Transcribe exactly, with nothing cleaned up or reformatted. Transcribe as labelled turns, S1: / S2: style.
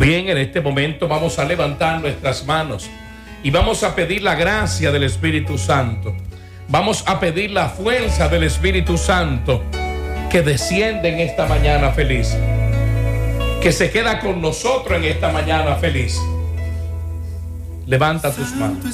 S1: Bien, en este momento vamos a levantar nuestras manos y vamos a pedir la gracia del Espíritu Santo. Vamos a pedir la fuerza del Espíritu Santo que desciende en esta mañana feliz, que se queda con nosotros en esta mañana feliz. Levanta tus manos.